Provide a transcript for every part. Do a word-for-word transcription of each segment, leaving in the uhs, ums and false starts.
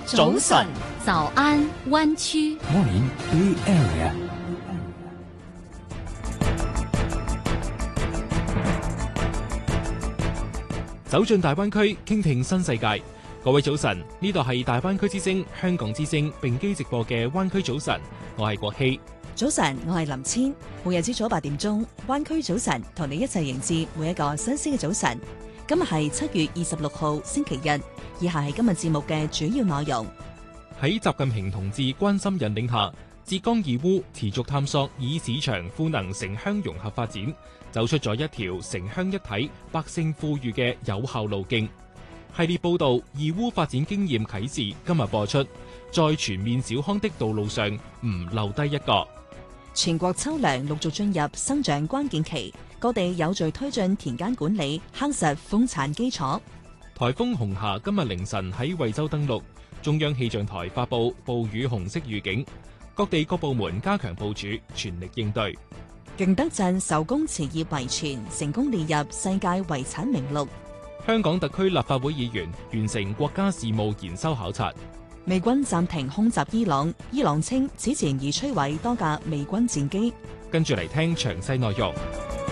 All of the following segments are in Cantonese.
早晨，早安，灣區。 Morning Bay Area。 走進大灣區，傾聽新世界。各位早晨，呢度係大灣區之聲、香港之聲並機直播嘅灣區早晨，我係國希。 早晨，我係林千。每日朝早八點鐘，灣區早晨同你一齊迎接每一個新鮮嘅早晨。今日係七月二十六號星期日，以下係今日節目嘅主要內容。 喺習近平同志關心引領下，浙江義烏持續探索以市場賦能城鄉融合發展，走出咗一條城鄉一體、百姓富裕嘅有效路徑。系列報道義烏發展經驗啟示今日播出，在全面小康的道路上唔留低一個。 全國秋糧陸續進入生長關鍵期，各地有序推進田間管理，夯實豐產基礎。 颱風紅霞今日凌晨喺惠州登陸，中央氣象台發布暴雨紅色預警，各地各部門加強部署，全力應對。 景德鎮手工瓷業遺傳成功列入世界遺產名錄。 香港特區立法會議員完成國家事務研修考察。 美軍暫停空襲伊朗，伊朗稱此前已摧毀多架美軍戰機。 跟住嚟聽詳細內容。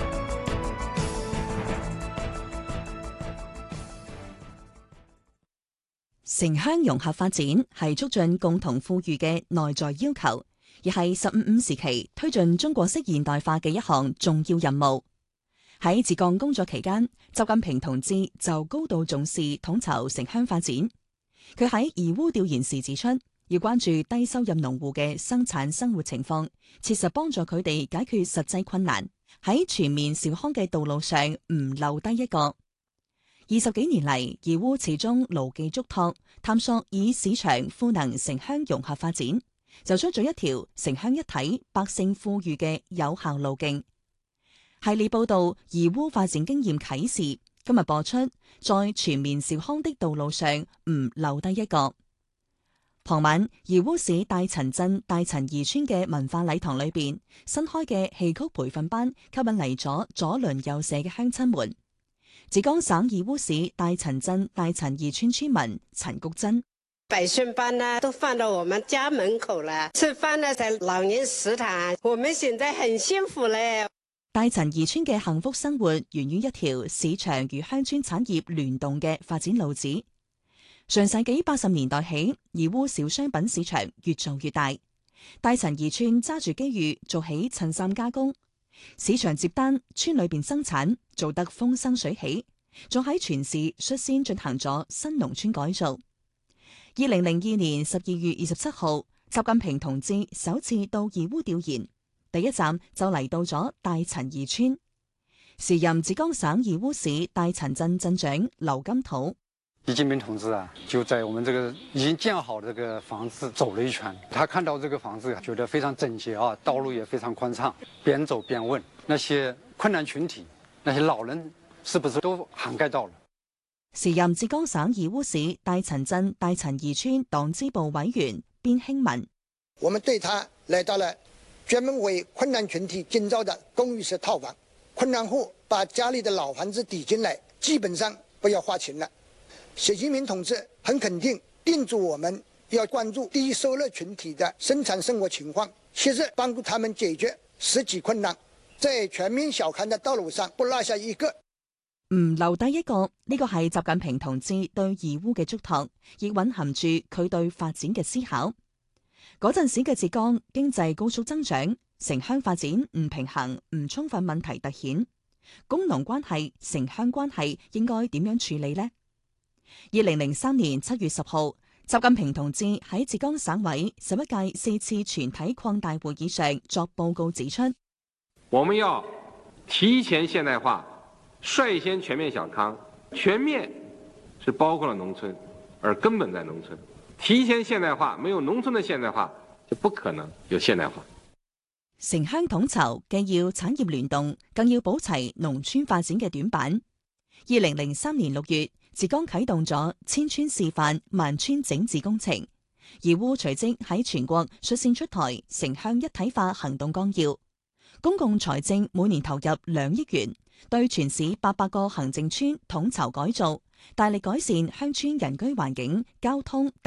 城鄉融合發展係促進共同富裕嘅內在要求，亦係十五五時期推進中國式現代化嘅一項重要任務。喺浙江工作期間，習近平同志就高度重視統籌城鄉發展。佢喺義烏調研時指出，要關注低收入農戶嘅生產生活情況，切實幫助佢哋解決實際困難，喺全面小康嘅道路上唔留低一個。二十幾年嚟，義烏始終牢記囑託，探索以市場賦能城鄉融合發展，走出咗一條城鄉一體、百姓富裕嘅有效路徑。系列報道義烏發展經驗啟示今日播出，在全面小康的道路上唔留低一個。傍晚，義烏市大陳鎮大陳兒村嘅文化禮堂裏邊，新開嘅戲曲培訓班吸引嚟咗左鄰右舍嘅鄉親們。浙江省義烏市大陳鎮大陳兒村村民陳菊珍： 培訓班呢都放到我們家門口了，吃飯呢在老年食堂，我們現在很幸福嘞。 大陳兒村嘅幸福生活源於一條市場與鄉村產業聯動嘅發展路子。上世紀八十年代起，義烏小商品市場越做越大，大陳兒村揸住機遇做起襯衫加工，市場接單，村裏邊生產做得風生水起，仲喺全市率先進行咗新農村改造。二零零二年十二月二十七號，習近平同志首次到義烏調研。第一站就嚟到咗大陳兒村，時任浙江省義烏市大陳鎮鎮長劉金土。 習近平同志啊，就在我們這個已經建好的這個房子走了一圈，他看到這個房子，覺得非常整潔啊，道路也非常寬敞，邊走邊問那些困難群體，那些老人是不是都涵蓋到了？ 時任浙江省義烏市大陳鎮大陳兒村黨支部委員邊興文。 我們對他來到了專門為困難群體建造的公寓式套房，困難戶把家裏的老房子抵進來，基本上不要花錢了。習近平同志很肯定叮囑我們要關注低收入群體的生產生活情況，切實幫助他們解決實際困難，在全面小康的道路上不落下一個。 唔留低一個，呢個係習近平同志對義烏嘅囑託，亦蘊含住佢對發展嘅思考。嗰陣時嘅浙江經濟高速增長，城鄉發展唔平衡、唔充分問題突顯，工農關係、城鄉關係應該點樣處理呢？二零零三年七月十號，習近平同志喺浙江省委十一屆四次全體擴大會議上作報告指出， 我們要提前現代化，率先全面小康。全面是包括了農村，而根本在農村。提前現代化，沒有農村的現代化，就不可能有現代化。 城鄉統籌既要產業聯動，更要補齊農村發展嘅短板。二零零三年六月，浙江啟動咗千村示範、萬村整治工程，義烏隨即喺全國率先出台城鄉一體化行動綱要，公共財政每年投入兩億元，對全市八百個行政村統籌改造，大力改善鄉村人居環境、交通